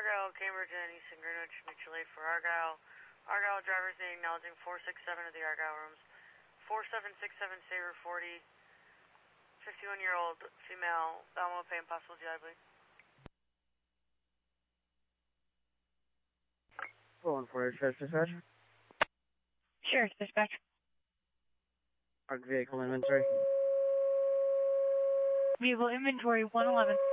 Argyle, Cambridge, and Easton Greenwich, mutual aid for Argyle. Argyle driver's name acknowledging 467 of the Argyle rooms. 4767 Sabre 40, 51-year-old female, abdominal pain, possible GI bleed. 414 Sheriff's Dispatch. Sheriff's Dispatch. Arc vehicle inventory. Vehicle inventory 111.